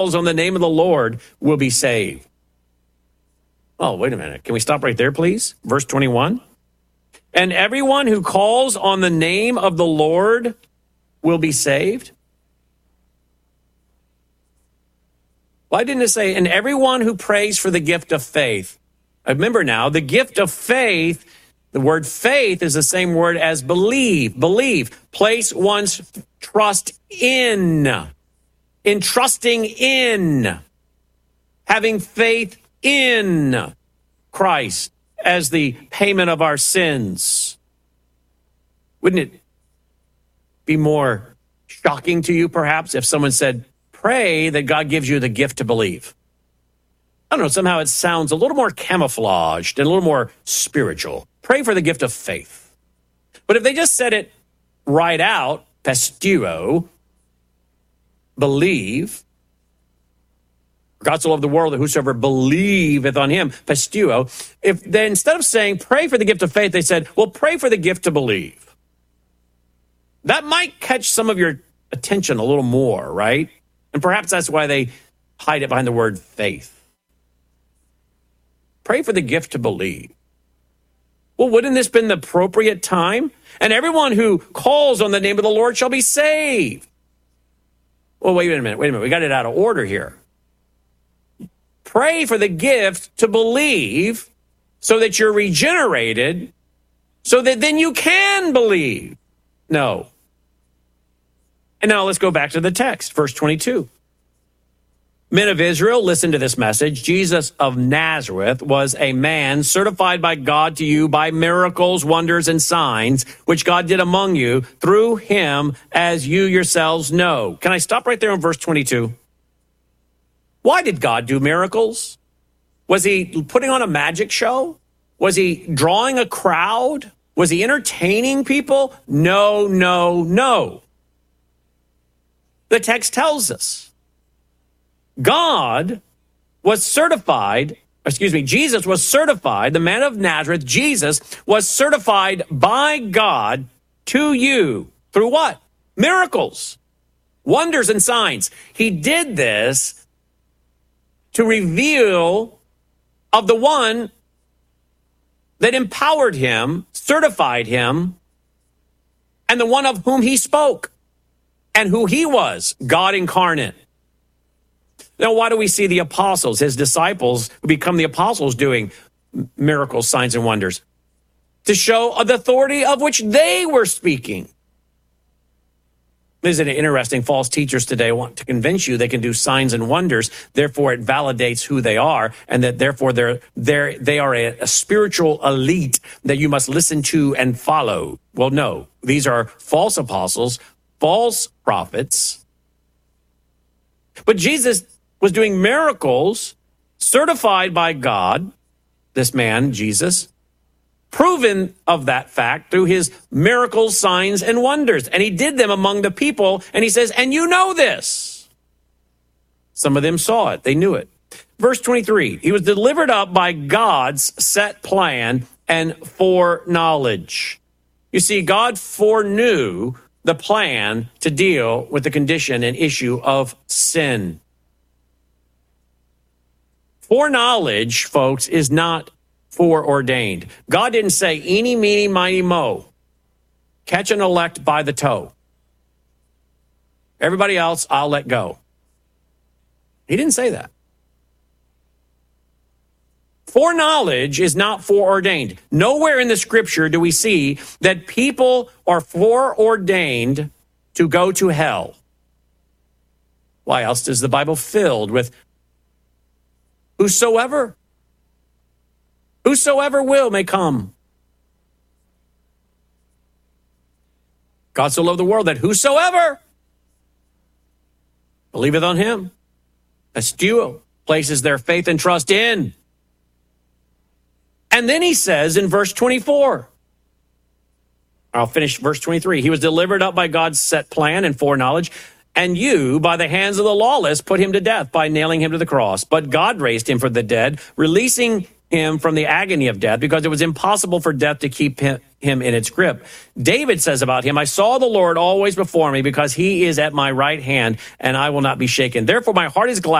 on the name of the Lord will be saved. Oh, wait a minute. Can we stop right there, please? Verse 21. And everyone who calls on the name of the Lord will be saved. Why didn't it say, and everyone who prays for the gift of faith? Remember now, the gift of faith, the word faith is the same word as believe. Believe. Place one's trust in trusting in, having faith in Christ as the payment of our sins. Wouldn't it be more shocking to you, perhaps, if someone said, pray that God gives you the gift to believe? I don't know, somehow it sounds a little more camouflaged and a little more spiritual. Pray for the gift of faith. But if they just said it right out, pisteuo, believe, God so loved the world that whosoever believeth on him, pisteuo, if they, instead of saying pray for the gift of faith, they said, well, pray for the gift to believe. That might catch some of your attention a little more, right? And perhaps that's why they hide it behind the word faith. Pray for the gift to believe. Well, wouldn't this been the appropriate time? And everyone who calls on the name of the Lord shall be saved. Well, wait a minute. We got it out of order here. Pray for the gift to believe so that you're regenerated, so that then you can believe. No. And now let's go back to the text, verse 22. Men of Israel, listen to this message. Jesus of Nazareth was a man certified by God to you by miracles, wonders, and signs, which God did among you through him, as you yourselves know. Can I stop right there on verse 22? Why did God do miracles? Was he putting on a magic show? Was he drawing a crowd? Was he entertaining people? No, no, no. The text tells us. Jesus was certified, the man of Nazareth, Jesus was certified by God to you through what? Miracles, wonders, and signs. He did this to reveal of the one that empowered him, certified him, and the one of whom he spoke and who he was, God incarnate. Now, why do we see the apostles, his disciples, who become the apostles, doing miracles, signs, and wonders? To show the authority of which they were speaking. Isn't it interesting? False teachers today want to convince you they can do signs and wonders, therefore it validates who they are, and that therefore they are a spiritual elite that you must listen to and follow. Well, no, these are false apostles, false prophets. But Jesus was doing miracles certified by God, this man, Jesus, proven of that fact through his miracles, signs, and wonders. And he did them among the people. And he says, and you know this. Some of them saw it. They knew it. Verse 23, he was delivered up by God's set plan and foreknowledge. You see, God foreknew the plan to deal with the condition and issue of sin. Foreknowledge, folks, is not foreordained. God didn't say, eeny, meeny, miny, mo. Catch an elect by the toe. Everybody else, I'll let go. He didn't say that. Foreknowledge is not foreordained. Nowhere in the scripture do we see that people are foreordained to go to hell. Why else is the Bible filled with whosoever will may come? God so loved the world that whosoever believeth on him, pisteuo, places their faith and trust in. And then he says in verse 24, I'll finish verse 23. He was delivered up by God's set plan and foreknowledge, and you, by the hands of the lawless, put him to death by nailing him to the cross. But God raised him from the dead, releasing him from the agony of death, because it was impossible for death to keep him in its grip. David says about him, I saw the Lord always before me, because he is at my right hand, and I will not be shaken. Therefore, my heart is glad.